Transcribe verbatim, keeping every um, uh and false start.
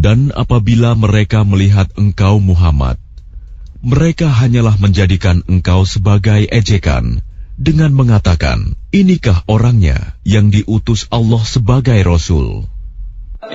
Dan apabila mereka melihat engkau Muhammad, mereka hanyalah menjadikan engkau sebagai ejekan dengan mengatakan, inikah orangnya yang diutus Allah sebagai Rasul?